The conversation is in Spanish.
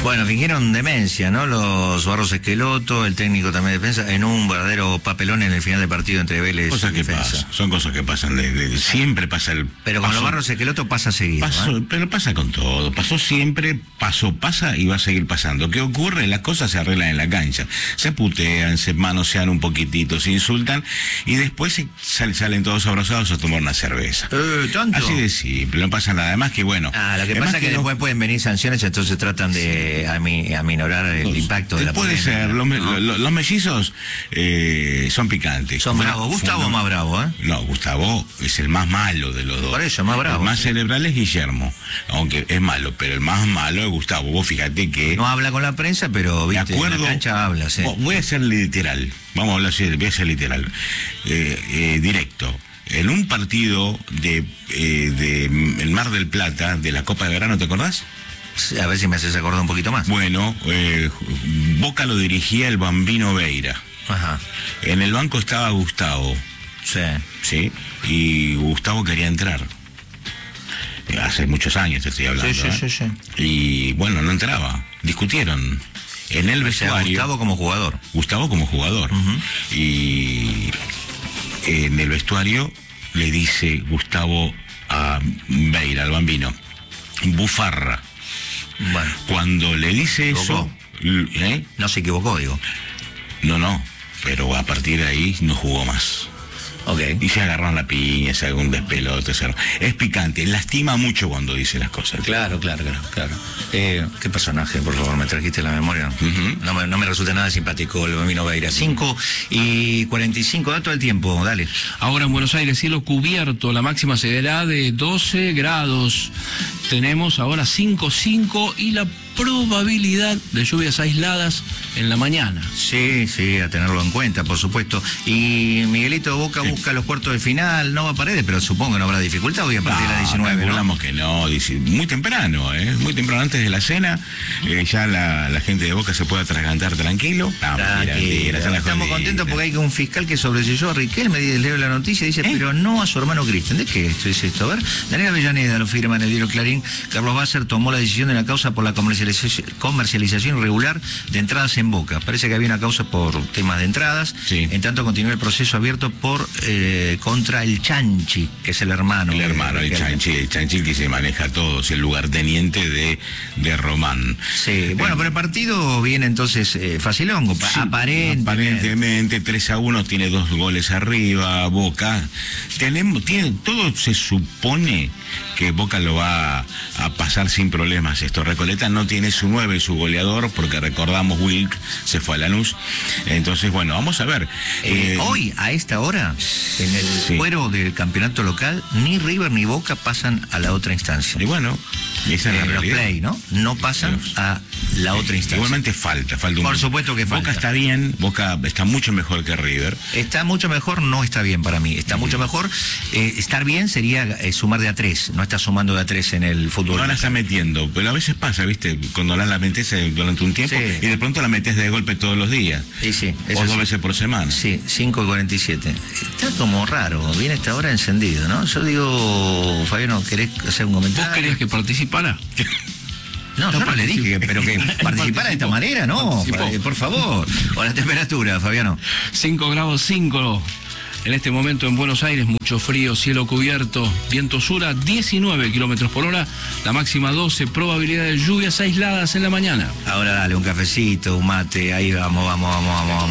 Bueno, fingieron demencia, ¿no? Los Barros Esqueloto, el técnico también de defensa, en un verdadero papelón en el final del partido entre Vélez Cosas y que Defensa. pasan, son cosas que pasan, siempre pasa el... Pero con los Barros Esqueloto pasa seguido, Pero pasa con todo, pasó siempre, pasa y va a seguir pasando. ¿Qué ocurre? Las cosas se arreglan en la cancha, se putean, se manosean un poquitito, se insultan y después salen todos abrazados a tomar una cerveza. ¿Tanto? Así de simple, no pasa nada más que bueno. Lo que pasa es que después pueden venir sanciones, entonces tratan de aminorar el impacto de la puede polémica, ser, ¿no? los mellizos son picantes. Son bravos. Gustavo más bravo, ¿eh? No, Gustavo es el más malo de los dos. Por eso, más bravo. El más cerebral es Guillermo, aunque es malo, pero el más malo es Gustavo. Vos fíjate que... No habla con la prensa, pero viste, en la cancha habla, sí. Voy a ser literal, vamos a hablar así, voy a ser literal, directo. En un partido de el Mar del Plata, de la Copa de Verano, ¿te acordás? A ver si me haces acordar un poquito más. Bueno, Boca lo dirigía el Bambino Veira. Ajá. En el banco estaba Gustavo. Sí. Y Gustavo quería entrar. Hace muchos años te estoy hablando. Sí. Y bueno, no entraba. Discutieron. En el vestuario. Gustavo como jugador. Gustavo como jugador. Y en el vestuario le dice Gustavo a Veira, al Bambino, bufarra. Bueno. Cuando le dice eso... No se equivocó, digo. No, pero a partir de ahí no jugó más. Okay. Y se agarran la piña, se haga un despelote. Es picante, lastima mucho cuando dice las cosas. Claro. ¿Qué personaje, por favor, me trajiste la memoria? No me resulta nada simpático el Bambino Veira. 5:45, da todo el tiempo, dale. Ahora en Buenos Aires, cielo cubierto, la máxima será de 12 grados. Tenemos ahora 5 y la probabilidad de lluvias aisladas en la mañana. Sí, a tenerlo en cuenta, por supuesto. Y Miguelito Boca busca los cuartos de final, no va a Paredes, pero supongo que no habrá dificultad hoy a partir de las 19, ¿no? Hablamos que no, muy temprano, muy temprano antes de la cena, ya la gente de Boca se puede atragantar tranquilo. Estamos contentos porque hay un fiscal que sobreselló a Riquelme, leo la noticia, dice, pero no a su hermano Cristian. ¿De qué dice esto? A ver, Daniel Avellaneda lo firma en el diario Clarín. Carlos Basser tomó la decisión de la causa por la comercialización irregular de entradas en Boca. Parece que había una causa por temas de entradas. Sí. En tanto continúa el proceso abierto contra el Chanchi, que es el hermano. El Chanchi que se maneja todo, es el lugarteniente de Román. Sí, bueno, pero el partido viene entonces facilongo, aparentemente 3-1, tiene 2 goles arriba, Boca. Todo se supone que Boca lo va a pasar sin problemas esto. Recoleta no tiene su 9, su goleador, porque recordamos Wilk se fue a Lanús. Entonces, bueno, vamos a ver. Hoy, a esta hora, en el fuero del campeonato local, ni River ni Boca pasan a la otra instancia. Y bueno, esa es la realidad. Los play, ¿no? No pasan a la otra instancia. Igualmente falta un... Por supuesto que falta. Boca está bien, Boca está mucho mejor que River. Está mucho mejor, no está bien para mí. Está mucho mejor. Estar bien sería sumar de a 3, no está sumando de a 3 en el fútbol. No la está metiendo, pero a veces pasa, ¿viste? Cuando la metes durante un tiempo y de pronto la metes de golpe todos los días. Sí, o 2 veces por semana. Sí, 5:47. Está como raro, viene esta hora encendido, ¿no? Yo digo, Fabiano, ¿querés hacer un comentario? ¿Vos querías que participara? No, yo no le dije, pero que participara de esta manera, ¿no? Por favor. O la temperatura, Fabiano. 5 grados 5. En este momento en Buenos Aires, mucho frío, cielo cubierto, viento sur a 19 kilómetros por hora, la máxima 12, probabilidad de lluvias aisladas en la mañana. Ahora dale, un cafecito, un mate, ahí vamos.